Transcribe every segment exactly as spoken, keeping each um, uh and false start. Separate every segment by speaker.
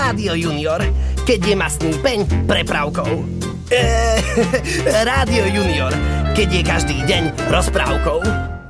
Speaker 1: Rádio Junior, keď je mastný peň prepravkou. Eee, Rádio Junior, keď je každý deň rozprávkou.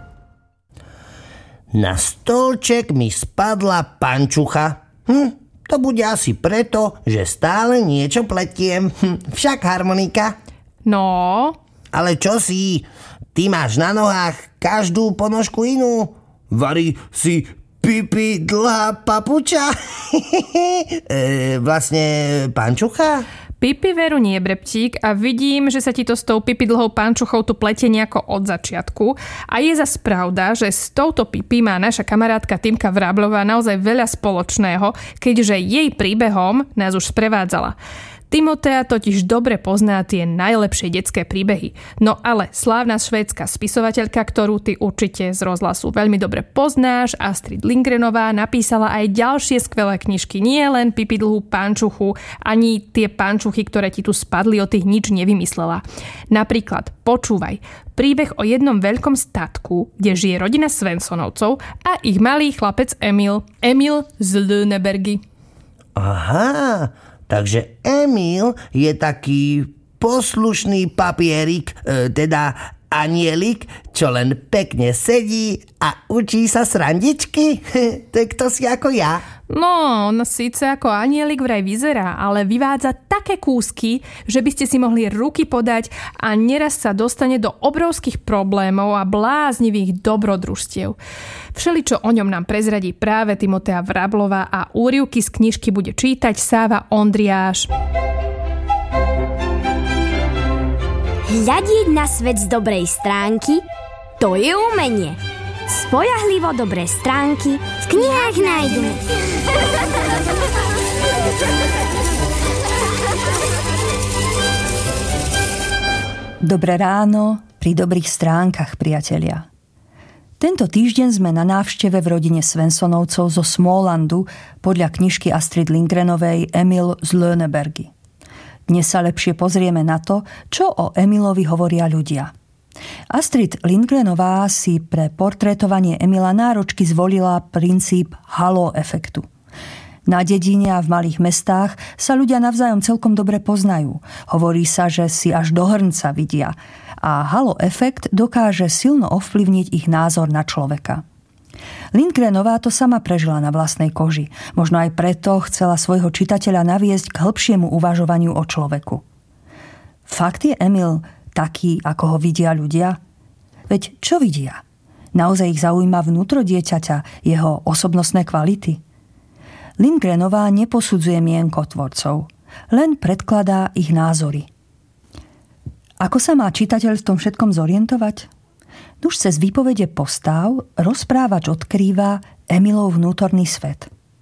Speaker 1: Na stolček mi spadla pančucha. Hm, to bude asi preto, že stále niečo pletiem. Hm, však harmonika.
Speaker 2: No?
Speaker 1: Ale čo si? Ty máš na nohách každú ponožku inú. Vari si pipi dlhá papuča. e, vlastne pančucha?
Speaker 2: Pipi veru nie, Brebtík, a vidím, že sa ti to s tou pipi dlhou pančuchou tu pletie nejako od začiatku. A je zas pravda, že s touto pipi má naša kamarátka Týmka Vrablová naozaj veľa spoločného, keďže jej príbehom nás už sprevádzala. Timotea totiž dobre pozná tie najlepšie detské príbehy. No ale slávna švédska spisovateľka, ktorú ty určite z rozhlasu veľmi dobre poznáš, Astrid Lindgrenová, napísala aj ďalšie skvelé knižky. Nie len Pipi dlhú pančuchu, ani tie pančuchy, ktoré ti tu spadli, o tých nič nevymyslela. Napríklad, počúvaj, príbeh o jednom veľkom statku, kde žije rodina Svensonovcov a ich malý chlapec Emil. Emil z Lönnebergy.
Speaker 1: Aha, takže Emil je taký poslušný papierik, e, teda anielik, čo len pekne sedí a učí sa srandičky. To je kto si ako ja.
Speaker 2: No, on síce ako anielik vraj vyzerá, ale vyvádza také kúsky, že by ste si mohli ruky podať a neraz sa dostane do obrovských problémov a bláznivých dobrodružstiev. Všeličo o ňom nám prezradí práve Timotea Vrablová a úryvky z knižky bude čítať Sáva Ondriáš.
Speaker 3: Hľadieť na svet z dobrej stránky, to je umenie. Spoľahlivo dobré stránky v knihách nájdeme.
Speaker 4: Dobré ráno pri dobrých stránkach, priatelia. Tento týždeň sme na návšteve v rodine Svensonovcov zo Smålandu podľa knižky Astrid Lindgrenovej Emil z Lönnebergy. Dnes sa lepšie pozrieme na to, čo o Emilovi hovoria ľudia. Astrid Lindgrenová si pre portrétovanie Emila náročky zvolila princíp halo efektu. Na dedine a v malých mestách sa ľudia navzájom celkom dobre poznajú. Hovorí sa, že si až do hrnca vidia. A halo efekt dokáže silno ovplyvniť ich názor na človeka. Lindgrenová to sama prežila na vlastnej koži. Možno aj preto chcela svojho čitateľa naviesť k hĺbšiemu uvažovaniu o človeku. Fakt je Emil taký, ako ho vidia ľudia? Veď čo vidia? Naozaj ich zaujíma vnútro dieťaťa, jeho osobnostné kvality? Lindgrenová neposudzuje mienko tvorcov, len predkladá ich názory. Ako sa má čitateľ v tom všetkom zorientovať? Nuž cez výpovede postáv rozprávač odkrýva Emilov vnútorný svet.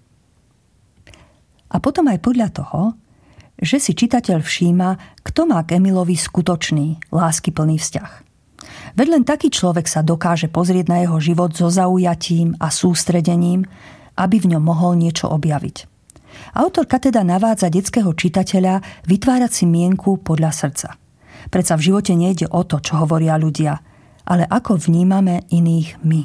Speaker 4: A potom aj podľa toho, že si čitateľ všíma, kto má k Emilovi skutočný, láskyplný vzťah. Veď len taký človek sa dokáže pozrieť na jeho život so zaujatím a sústredením, aby v ňom mohol niečo objaviť. Autorka teda navádza detského čitateľa vytvárať si mienku podľa srdca. Predsa v živote nejde o to, čo hovoria ľudia, ale ako vnímame iných my.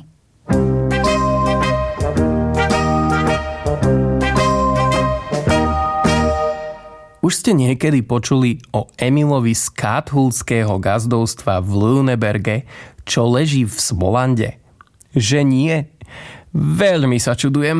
Speaker 5: Už ste niekedy počuli o Emilovi z Kathulského gazdovstva v Lönneberge, čo leží v Smolande? Že nie? Veľmi sa čudujem.